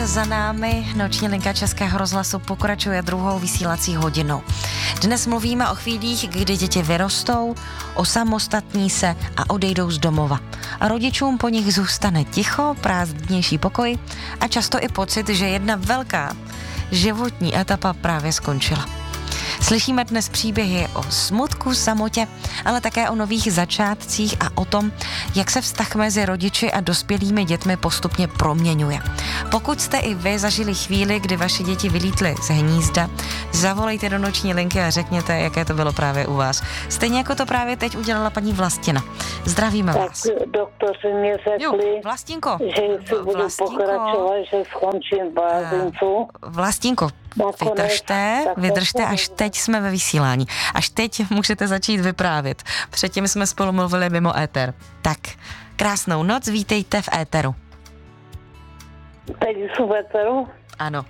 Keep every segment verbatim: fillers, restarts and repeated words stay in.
za námi, noční linka Českého rozhlasu pokračuje druhou vysílací hodinou. Dnes mluvíme o chvílích, kdy děti vyrostou, osamostatní se a odejdou z domova. A rodičům po nich zůstane ticho, prázdnější pokoj a často i pocit, že jedna velká životní etapa právě skončila. Slyšíme dnes příběhy o smutku, samotě, ale také o nových začátcích a o tom, jak se vztah mezi rodiči a dospělými dětmi postupně proměňuje. Pokud jste i vy zažili chvíli, kdy vaše děti vylítly z hnízda, zavolejte do noční linky a řekněte, jaké to bylo právě u vás. Stejně jako to právě teď udělala paní Vlastina. Zdravíme tak vás. Doktoři mě řekli, jo, Vlastinko, že si budu Vlastinko, pokračovat, že skončím v blázincu. Vlastinko, vydržte, vydržte, až teď jsme ve vysílání. Až teď můžete začít vyprávět. Předtím jsme spolu mluvili mimo éter. Tak, krásnou noc, vítejte v éteru. Teď jsou v éteru? Ano.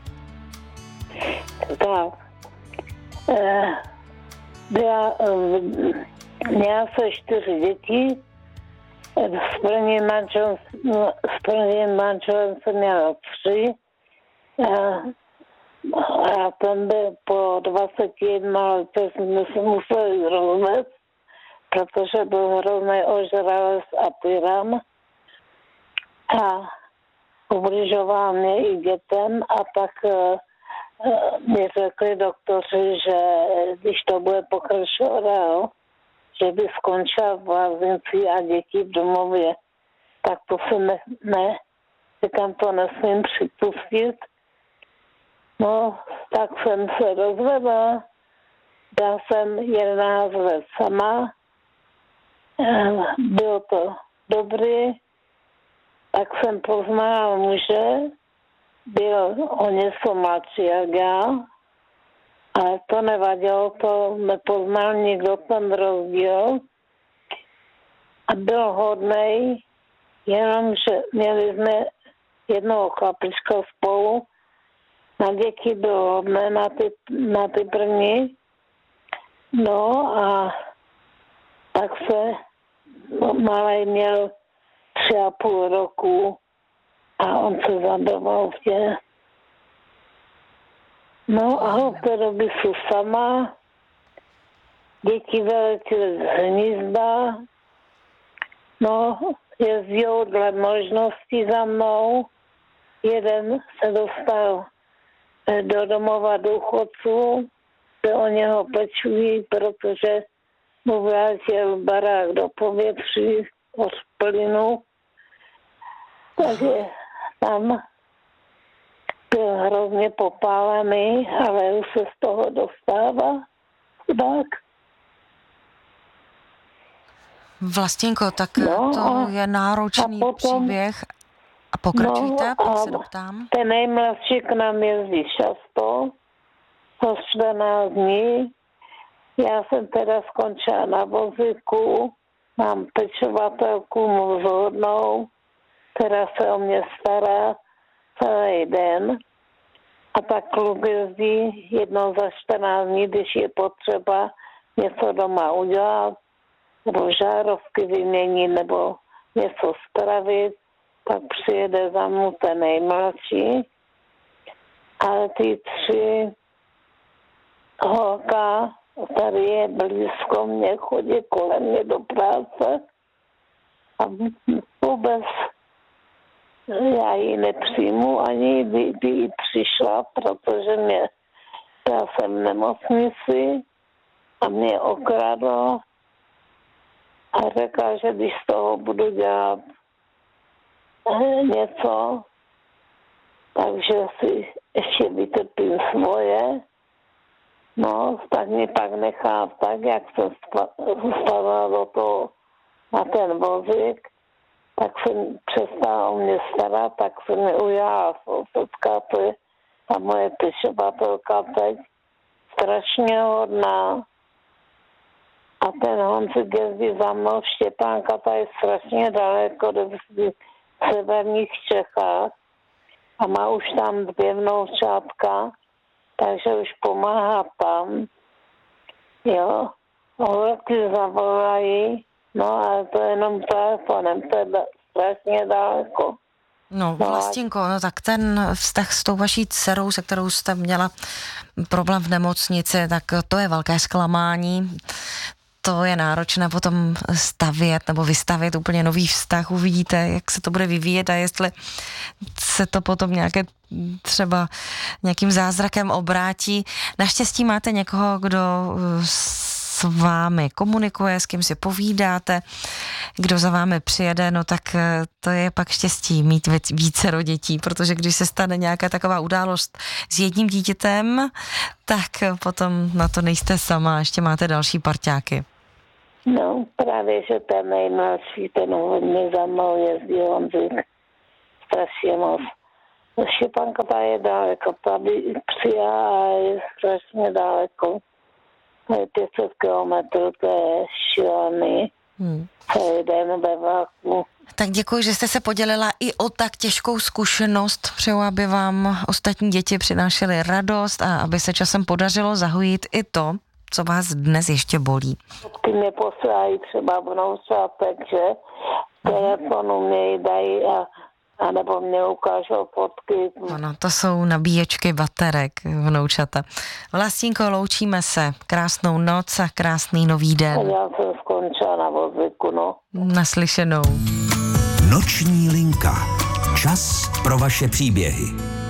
Tak. Eh, já, eh, měla se čtyři děti. S prvním manželem, s prvním manželem jsem měla tři. Eh, A ten byl po dvaceti jedné letech jsme se museli rozvést, protože byl hrozný ožralec a tyran. A ubližoval mě i dětem a tak uh, mi řekli doktoři, že když to bude pokračovat dál, že by skončila v lázinci a děti v domově. Tak to se ne, ne říkám, to nesmím připustit. No, tak jsem se rozvedla, byla jsem jedenáct let sama, bylo to dobrý, tak jsem poznala muže, byl o něco mladší jak já, ale to nevadilo, to nepoznal nikdo ten rozdíl a byl hodnej, jenomže měli jsme jednoho chlapička spolu. Na děti bylo hodné, na ty, na ty první. No a tak se malej měl tři a půl roku a on se zadoval v tě. No a od té doby jsou sama. Děti vyletěly z hnízda. No, jezdí dle možností za mnou. Jeden se dostal do domova důchodců, se o něho pečují, protože mu vrátil barák do povětří od plynu. Takže tam byl hrozně popálený, ale už se z toho dostává. Tak. Vlastinko, tak no, to je náročný potom, příběh. A pokračujte, no, pak a se doptám. Ten nejmladší k nám jezdí často, po čtrnáct dní. Já jsem teda skončila na vozíku, mám pečovatelku mozhodnou, která se o mě stará celý den. A tak kluk jezdí jednou za čtrnáct dní, když je potřeba něco doma udělat, nebo žárovky vyměnit, nebo něco spravit. Tak přijede za mnou ten nejmladší, ale ty tři holka, tady je blízko mě, chodí kolem mě do práce a vůbec já ji nepřijmu, ani by, by jí přišla, protože mě, já jsem v nemocnici a mě okradl a řekla, že když z toho budu dělat něco, takže si ještě vytrpím svoje. No, tak mi pak nechá tak, jak jsem spadla do toho na ten vozík, tak jsem přestala o mě starat, tak se mi ujala sousedka, to je ta moje pečovatelka teď, strašně hodná. A ten Honzik jezdí za mnou, Štěpánka, ta je strašně daleko, do v severních Čechách a má už tam dvě vnoučátka, takže už pomáhá tam. Jo, holky zavolají, no ale to je jenom telefonem, to je strašně daleko. No, Vlastinko, no tak ten vztah s tou vaší dcerou, se kterou jste měla problém v nemocnici, tak to je velké zklamání. To je náročné potom stavět nebo vystavět úplně nový vztah. Uvidíte, jak se to bude vyvíjet a jestli se to potom nějaké třeba nějakým zázrakem obrátí. Naštěstí máte někoho, kdo s vámi komunikuje, s kým si povídáte, kdo za vámi přijede, no tak to je pak štěstí mít vícero dětí, protože když se stane nějaká taková událost s jedním dítětem, tak potom na to nejste sama, ještě máte další parťáky. No, právě, že ten nejmladší, ten hodně za mnou jezdí, on řík, strašně moc. Štěpánka ta je daleko, tady přijá a je strašně daleko. Je pět set kilometrů, to je šílený. Hmm. Celý den ve vlaku. Tak děkuji, že jste se podělila i o tak těžkou zkušenost. Přeju, aby vám ostatní děti přinášely radost a aby se časem podařilo zahojit i to, co vás dnes ještě bolí. Ty mě posílají třeba vnoučátek, že telefonu mě dají a, a nebo mě ukážou fotky. Ano, to jsou nabíječky baterek, vnoučata. Vlastínko, loučíme se. Krásnou noc a krásný nový den. A já jsem skončila na vozíku, no. Naslyšenou. Noční linka. Čas pro vaše příběhy.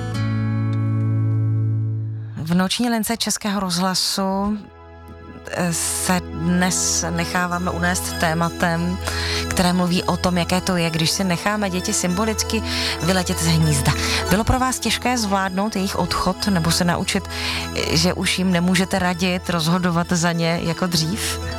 V noční lince Českého rozhlasu se dnes necháváme unést tématem, které mluví o tom, jaké to je, když si necháme děti symbolicky vyletět z hnízda. Bylo pro vás těžké zvládnout jejich odchod nebo se naučit, že už jim nemůžete radit, rozhodovat za ně jako dřív?